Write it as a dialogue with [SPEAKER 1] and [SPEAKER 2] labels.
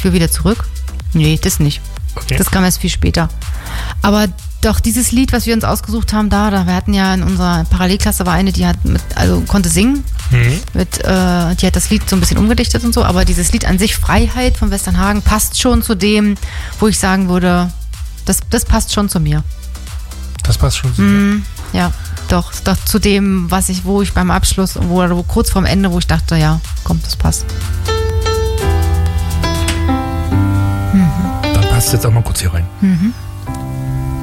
[SPEAKER 1] will wieder zurück. Nee, das nicht.
[SPEAKER 2] Okay.
[SPEAKER 1] Das kam erst viel später. Aber doch, dieses Lied, was wir uns ausgesucht haben, wir hatten ja in unserer Parallelklasse war eine, die konnte singen. Die hat das Lied so ein bisschen umgedichtet und so, aber dieses Lied an sich, Freiheit von Westernhagen, passt schon zu dem, wo ich sagen würde, das passt schon zu mir.
[SPEAKER 2] Das passt schon zu mir.
[SPEAKER 1] Ja, doch zu dem, wo ich beim Abschluss, wo kurz vorm Ende, wo ich dachte, ja, komm, das passt.
[SPEAKER 2] Dann passt jetzt auch mal kurz hier rein.